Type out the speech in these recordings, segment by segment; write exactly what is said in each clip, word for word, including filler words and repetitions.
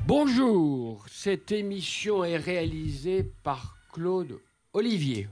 Bonjour, cette émission est réalisée par Claude Olivier.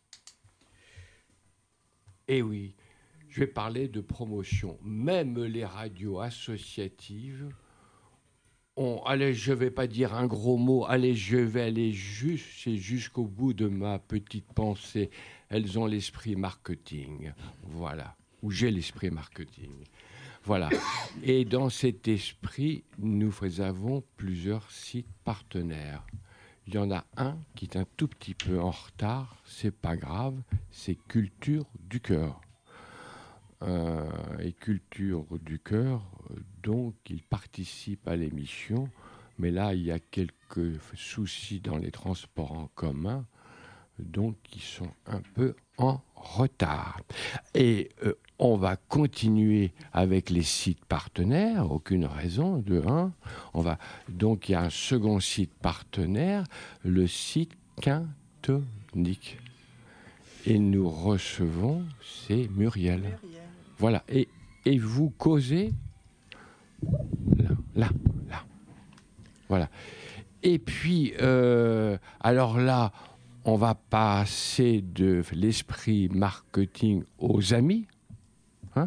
Eh oui, je vais parler de promotion. Même les radios associatives ont, allez, je ne vais pas dire un gros mot, allez, je vais aller juste, c'est jusqu'au bout de ma petite pensée. Elles ont l'esprit marketing, voilà, ou j'ai l'esprit marketing. Voilà. Et dans cet esprit, nous avons plusieurs sites partenaires. Il y en a un qui est un tout petit peu en retard, c'est pas grave, c'est Culture du Cœur. Euh, et Culture du Cœur, donc il participe à l'émission, mais là il y a quelques soucis dans les transports en commun, donc ils sont un peu en retard. Et euh, on va continuer avec les sites partenaires, aucune raison, de un. On va, donc il y a un second site partenaire, le site Quintonique. Et nous recevons, c'est Muriel. Muriel. Voilà, et, et vous causez là, là, là. Voilà. Et puis, euh, alors là, on va passer de l'esprit marketing aux amis, hein,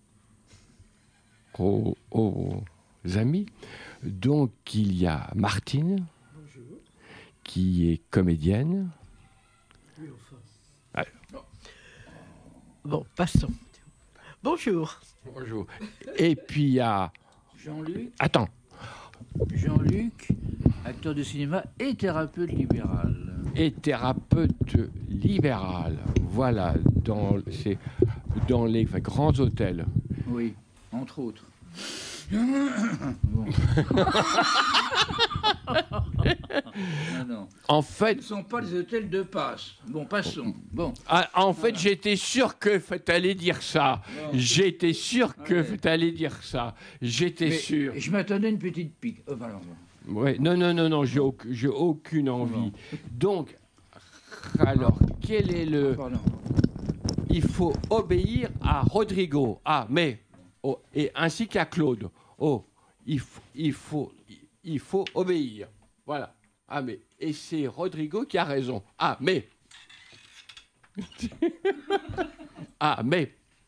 aux, aux amis. Donc, il y a Martine, bonjour, qui est comédienne. Oui, enfin. Alors. Bon, passons. Bonjour. Bonjour. Et puis, il y a... Jean-Luc. Attends. Jean-Luc, acteur de cinéma et thérapeute libéral. Et thérapeute libéral, voilà, dans, c'est, dans les enfin, grands hôtels. Oui, entre autres. Bon. non, non. En fait, ce ne sont pas les hôtels de passe. Bon, passons. Bon. Ah, en fait, voilà. J'étais sûr que tu allais dire ça. Non. J'étais sûr que ouais. tu allais dire ça. J'étais Mais, sûr. Je m'attendais à une petite pique. Oh, alors, ouais, non, non, non, non, j'ai, au, j'ai aucune envie. Non. Donc, alors, quel est le... Pardon. Il faut obéir à Rodrigo. Ah, mais... Oh, et ainsi qu'à Claude. Oh, il faut, il faut, il faut obéir. Voilà. Ah, mais... Et c'est Rodrigo qui a raison. Ah, mais... ah, mais...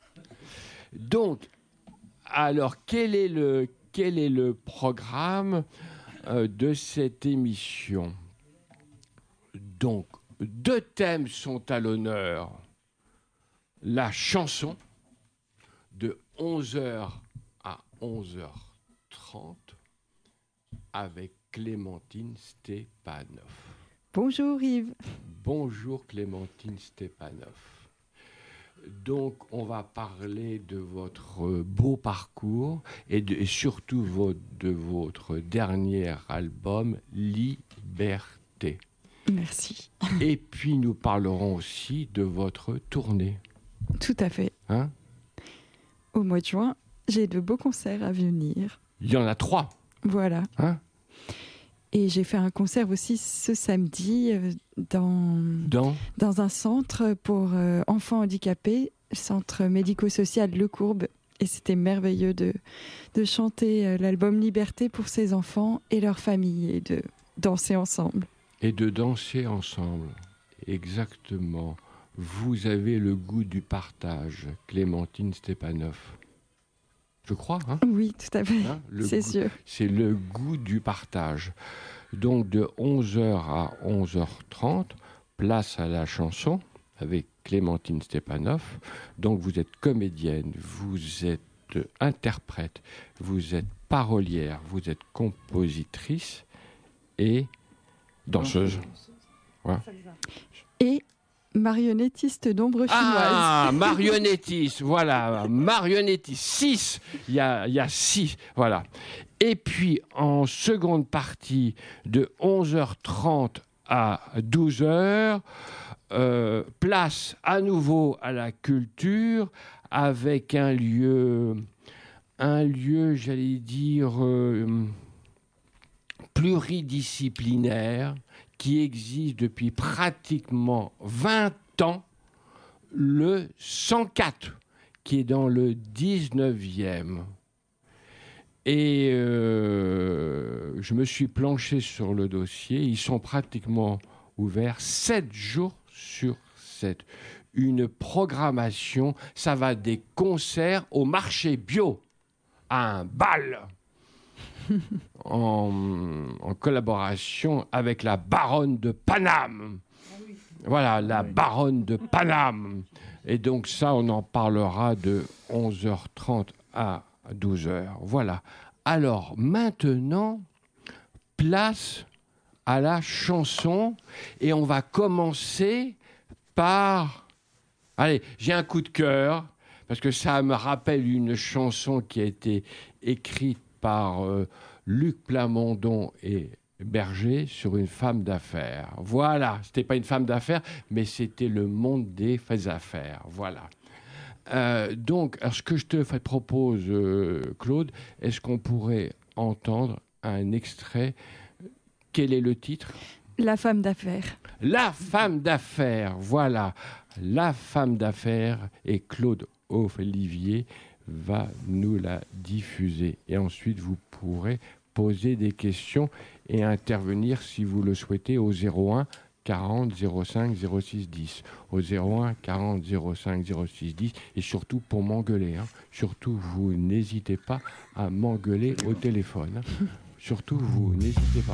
Donc, alors, quel est le, quel est le programme euh, de cette émission? Donc, deux thèmes sont à l'honneur. La chanson, de onze heures à onze heures trente, avec Clémentine Stepanov. Bonjour Yves. Bonjour Clémentine Stepanov. Donc, on va parler de votre beau parcours et, de, et surtout votre, de votre dernier album, Liberté. Merci. Et puis, nous parlerons aussi de votre tournée. Tout à fait. Hein? Au mois de juin, j'ai de beaux concerts à venir. Il y en a trois. Voilà. Hein? Et j'ai fait un concert aussi ce samedi dans, dans, dans un centre pour euh, enfants handicapés, centre médico-social Le Courbe. Et c'était merveilleux de, de chanter euh, l'album Liberté pour ces enfants et leurs familles et de danser ensemble. Et de danser ensemble, exactement. Vous avez le goût du partage, Clémentine Stepanov. Je crois, hein? Oui, tout à fait, hein, c'est goût, sûr. C'est le goût du partage. Donc, de onze heures à onze heures trente, place à la chanson avec Clémentine Stepanov. Donc, vous êtes comédienne, vous êtes interprète, vous êtes parolière, vous êtes compositrice et danseuse. Ouais. Et marionnettiste d'ombre chinoise. Ah, marionnettiste, voilà, marionnettiste, six, il y a, il y a six, voilà. Et puis, en seconde partie, de onze heures trente à douze heures, euh, place à nouveau à la culture, avec un lieu, un lieu, j'allais dire, euh, pluridisciplinaire, qui existe depuis pratiquement vingt ans, le cent quatre, qui est dans le dix-neuvième. Et euh, je me suis planché sur le dossier. Ils sont pratiquement ouverts sept jours sur sept. Une programmation, ça va des concerts au marché bio, à un bal, en, en collaboration avec la baronne de Paname. Voilà, la baronne de Paname. Et donc ça, on en parlera de onze heures trente à douze heures. Voilà. Alors, maintenant, place à la chanson. Et on va commencer par... Allez, j'ai un coup de cœur, parce que ça me rappelle une chanson qui a été écrite par euh, Luc Plamondon et Berger sur une femme d'affaires. Voilà, c'était pas une femme d'affaires, mais c'était le monde des faits affaires. Voilà. Euh, donc, alors, ce que je te propose, euh, Claude, est-ce qu'on pourrait entendre un extrait? Quel est le titre? La femme d'affaires. La femme d'affaires, voilà. La femme d'affaires, et Claude Olivier va nous la diffuser. Et ensuite, vous pourrez poser des questions et intervenir si vous le souhaitez au zéro un quarante zéro cinq zéro six dix. Au zéro un quarante zéro cinq zéro six dix. Et surtout pour m'engueuler. Hein. Surtout, vous n'hésitez pas à m'engueuler au téléphone. Hein. Surtout, vous n'hésitez pas.